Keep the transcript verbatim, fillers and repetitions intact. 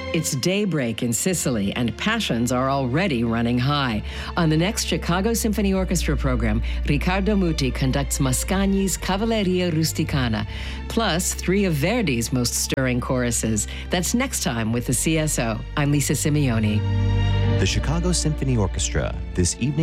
It's daybreak in Sicily, and passions are already running high. On the next Chicago Symphony Orchestra program, Riccardo Muti conducts Mascagni's Cavalleria Rusticana, plus three of Verdi's most stirring choruses. That's next time with the C S O. I'm Lisa Simeone. The Chicago Symphony Orchestra, this evening.